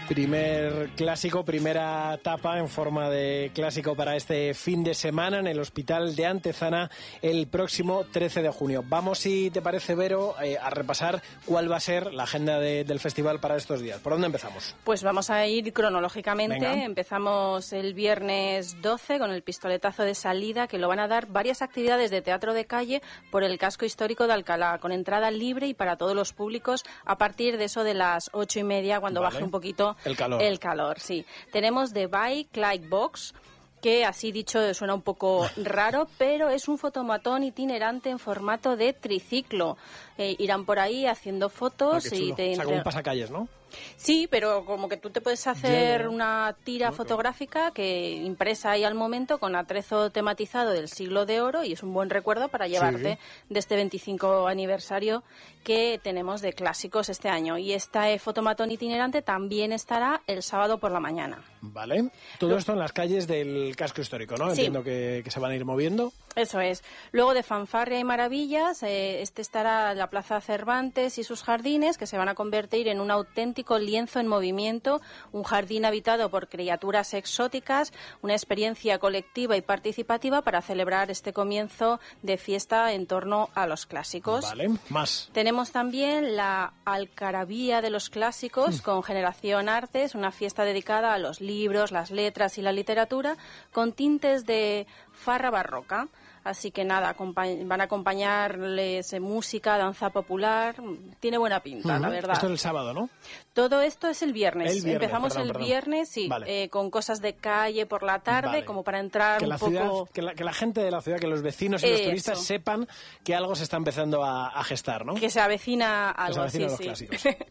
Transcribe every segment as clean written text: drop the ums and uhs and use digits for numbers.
Primer clásico, primera etapa en forma de clásico para este fin de semana en el Hospital de Antezana el próximo 13 de junio. Vamos, si te parece, Vero, a repasar cuál va a ser la agenda del festival para estos días. ¿Por dónde empezamos? Pues vamos a ir cronológicamente. Venga. Empezamos el viernes 12 con el pistoletazo de salida, que lo van a dar varias actividades de teatro de calle por el casco histórico de Alcalá, con entrada libre y para todos los públicos a partir de eso de las 8:30, cuando baje un poquito el calor, sí. Tenemos The Bike Like Box, que así dicho suena un poco raro, pero es un fotomatón itinerante en formato de triciclo. Irán por ahí haciendo fotos y te... O sea, como un pasacalles, ¿no? Sí, pero como que tú te puedes hacer una tira fotográfica que impresa ahí al momento con atrezo tematizado del Siglo de Oro, y es un buen recuerdo para llevarte de este 25 aniversario que tenemos de clásicos este año. Y este fotomatón itinerante también estará el sábado por la mañana. Vale. Todo esto en las calles del casco histórico, ¿no? Sí. Entiendo que se van a ir moviendo. Eso es. Luego de Fanfarria y Maravillas, estará la Plaza Cervantes y sus jardines, que se van a convertir en un auténtico lienzo en movimiento, un jardín habitado por criaturas exóticas, una experiencia colectiva y participativa para celebrar este comienzo de fiesta en torno a los clásicos. Vale, más. Tenemos también la Algarabía de los Clásicos con Generación Artes, una fiesta dedicada a los libros, las letras y la literatura, con tintes de farra barroca. Así que nada, van a acompañarles música, danza popular. Tiene buena pinta, la verdad. Esto es el sábado, ¿no? Todo esto es el viernes. Empezamos perdón. Viernes, sí, Vale. Con cosas de calle por la tarde, como para entrar que un la poco... ciudad, que la gente de la ciudad, que los vecinos y los turistas sepan que algo se está empezando a gestar, ¿no? Que se avecina algo, que se avecina sí, los sí. clásicos.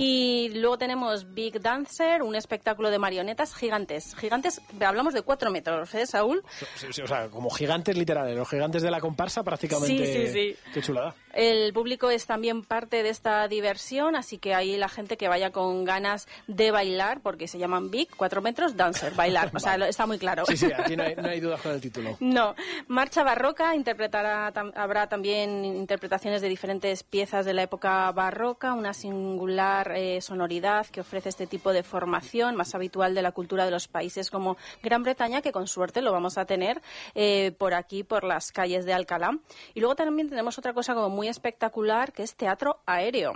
Y luego tenemos Big Dancer, un espectáculo de marionetas gigantes. Gigantes, hablamos de 4 metros, ¿eh, Saúl? Sí, o sea, como gigantes literales, los gigantes de la comparsa prácticamente. Sí. Qué chulada. El público es también parte de esta diversión, así que ahí la gente que vaya con ganas de bailar, porque se llaman Big, 4 metros, Dancer, bailar. O sea, está muy claro. Sí, aquí no hay dudas con el título. No. Marcha Barroca, habrá también interpretaciones de diferentes piezas de la época barroca, una singular sonoridad que ofrece este tipo de formación, más habitual de la cultura de los países como Gran Bretaña, que con suerte lo vamos a tener por aquí, por las calles de Alcalá. Y luego también tenemos otra cosa como muy espectacular, que es teatro aéreo.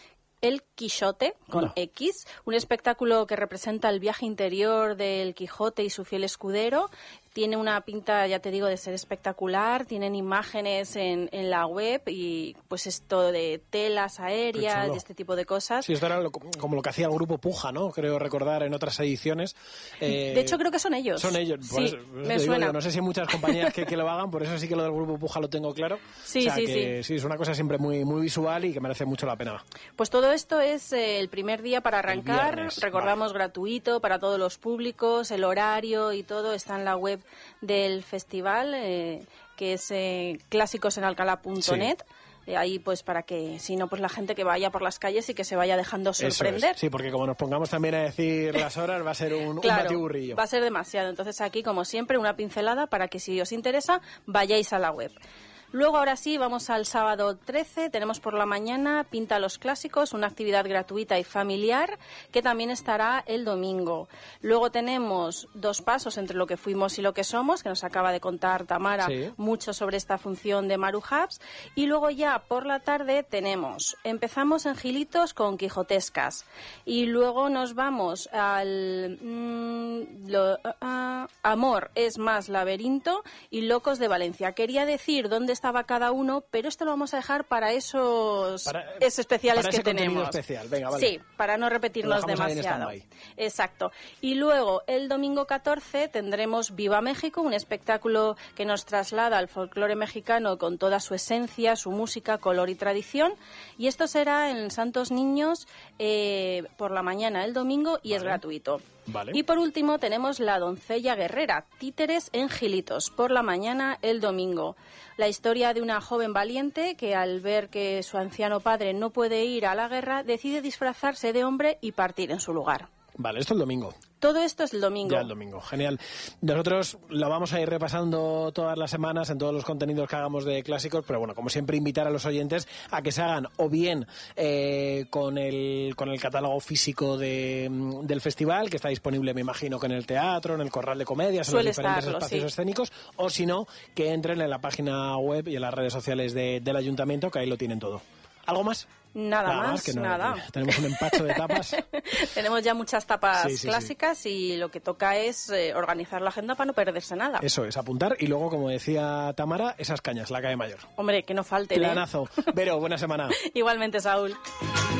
El Quijote, con X, un espectáculo que representa el viaje interior del Quijote y su fiel escudero. Tiene una pinta, ya te digo, de ser espectacular. Tienen imágenes en la web y pues esto de telas aéreas y este tipo de cosas. Sí, esto era como lo que hacía el grupo Puja, ¿no? Creo recordar en otras ediciones. De hecho, creo que son ellos. Son ellos. Sí, me suena. No sé si hay muchas compañías que lo hagan, por eso sí que lo del grupo Puja lo tengo claro. Sí, o sea, sí, es una cosa siempre muy, muy visual y que merece mucho la pena. Pues todo esto es el primer día para arrancar. Viernes, recordamos, gratuito para todos los públicos, el horario y todo está en la web del festival, que es clásicosenalcalá.net. Ahí pues para que, si no, pues la gente que vaya por las calles y que se vaya dejando sorprender. Sí, porque como nos pongamos también a decir las horas va a ser un batiburrillo. Va a ser demasiado. Entonces aquí, como siempre, una pincelada para que si os interesa vayáis a la web. Luego, ahora sí, vamos al sábado 13. Tenemos por la mañana Pinta los Clásicos, una actividad gratuita y familiar que también estará el domingo. Luego tenemos 2 pasos entre lo que fuimos y lo que somos, que nos acaba de contar Tamara mucho sobre esta función de Maru Hubs. Y luego ya por la tarde empezamos en Gilitos con Quijotescas. Y luego nos vamos al Amor es más laberinto y Locos de Valencia. Quería decir dónde estaba cada uno, pero esto lo vamos a dejar para esos especiales para que ese tenemos. Especial. Venga, vale. Sí, para no repetirnos demasiado. Exacto. Y luego, el domingo 14, tendremos Viva México, un espectáculo que nos traslada al folclore mexicano con toda su esencia, su música, color y tradición. Y esto será en Santos Niños por la mañana el domingo y es gratuito. Vale. Y por último tenemos La Doncella Guerrera, Títeres en Gilitos, por la mañana el domingo. La historia de una joven valiente que al ver que su anciano padre no puede ir a la guerra, decide disfrazarse de hombre y partir en su lugar. Vale, esto el domingo. Todo esto es el domingo. Ya el domingo, genial. Nosotros lo vamos a ir repasando todas las semanas en todos los contenidos que hagamos de clásicos, pero bueno, como siempre, invitar a los oyentes a que se hagan o bien con el catálogo físico del festival, que está disponible, me imagino, que en el teatro, en el Corral de Comedias, en los diferentes espacios escénicos, o si no, que entren en la página web y en las redes sociales del ayuntamiento, que ahí lo tienen todo. ¿Algo más? Nada más, que no, nada. Tenemos un empacho de tapas. Tenemos ya muchas tapas clásicas y lo que toca es organizar la agenda para no perderse nada. Eso es, apuntar y luego, como decía Tamara, esas cañas, la calle mayor. Hombre, que no falte. Planazo. Vero, buena semana. Igualmente, Saúl.